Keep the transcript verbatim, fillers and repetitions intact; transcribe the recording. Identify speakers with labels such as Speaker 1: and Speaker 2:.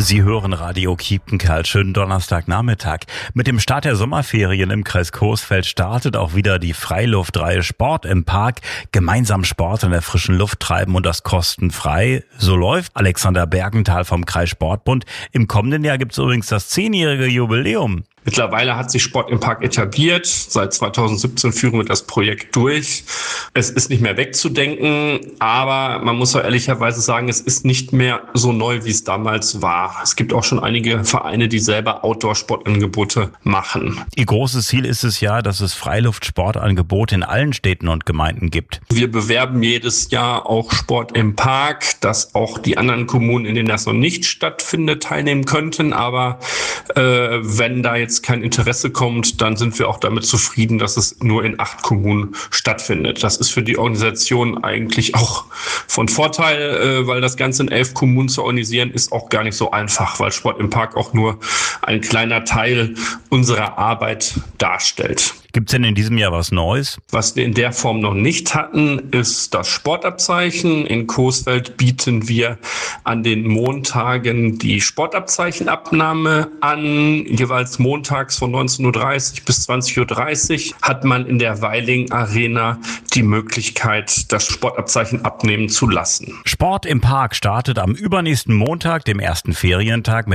Speaker 1: Sie hören Radio Kiepenkerl. Schönen Donnerstagnachmittag. Mit dem Start der Sommerferien im Kreis Coesfeld startet auch wieder die Freiluftreihe Sport im Park. Gemeinsam Sport in der frischen Luft treiben und das kostenfrei. So läuft Alexander Bergenthal vom Kreissportbund. Im kommenden Jahr gibt es übrigens das zehnjährige Jubiläum.
Speaker 2: Mittlerweile hat sich Sport im Park etabliert. Seit zweitausendsiebzehn führen wir das Projekt durch. Es ist nicht mehr wegzudenken, aber man muss auch ehrlicherweise sagen, es ist nicht mehr so neu, wie es damals war. Es gibt auch schon einige Vereine, die selber Outdoor-Sportangebote machen.
Speaker 1: Ihr großes Ziel ist es ja, dass es Freiluftsportangebote in allen Städten und Gemeinden gibt.
Speaker 2: Wir bewerben jedes Jahr auch Sport im Park, dass auch die anderen Kommunen, in denen das noch nicht stattfindet, teilnehmen könnten. Aber äh, wenn da jetzt kein Interesse kommt, dann sind wir auch damit zufrieden, dass es nur in acht Kommunen stattfindet. Das ist für die Organisation eigentlich auch von Vorteil, weil das Ganze in elf Kommunen zu organisieren, ist auch gar nicht so einfach, weil Sport im Park auch nur ein kleiner Teil unserer Arbeit darstellt.
Speaker 1: Gibt's denn in diesem Jahr was Neues?
Speaker 2: Was wir in der Form noch nicht hatten, ist das Sportabzeichen. In Coesfeld bieten wir an den Montagen die Sportabzeichenabnahme an. Jeweils montags von neunzehn Uhr dreißig bis zwanzig Uhr dreißig hat man in der Weiling Arena die Möglichkeit, das Sportabzeichen abnehmen zu lassen.
Speaker 1: Sport im Park startet am übernächsten Montag, dem ersten Ferientag,